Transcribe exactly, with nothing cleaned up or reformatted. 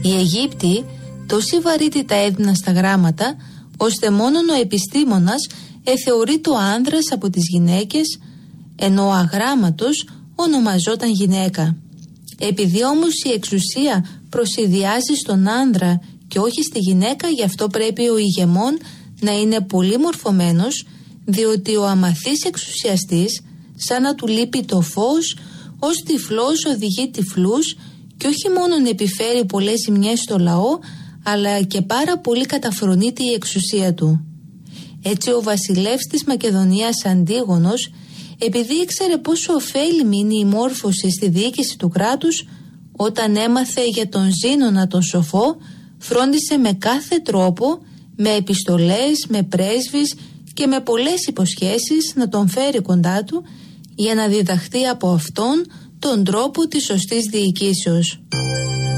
Οι Αιγύπτιοι τόση βαρύτητα έδιναν στα γράμματα, ώστε μόνον ο επιστήμονας εθεωρεί το άνδρας από τις γυναίκες, ενώ ο αγράμματος ονομαζόταν γυναίκα. Επειδή όμως η εξουσία προσηδιάζει στον άνδρα και όχι στη γυναίκα, γι' αυτό πρέπει ο ηγεμόν να είναι πολύ μορφωμένος, διότι ο αμαθής εξουσιαστής, σαν να του λείπει το φως, ως τυφλός οδηγεί τυφλούς και όχι μόνον επιφέρει πολλές ζημιές στο λαό, αλλά και πάρα πολύ καταφρονείται η εξουσία του. Έτσι ο βασιλεύς της Μακεδονίας Αντίγονος, επειδή ήξερε πόσο ωφέλιμη είναι η μόρφωση στη διοίκηση του κράτους, όταν έμαθε για τον Ζήνωνα τον σοφό, φρόντισε με κάθε τρόπο, με επιστολές, με πρέσβεις και με πολλές υποσχέσεις να τον φέρει κοντά του, για να διδαχθεί από αυτόν τον τρόπο της σωστής διοικήσεως.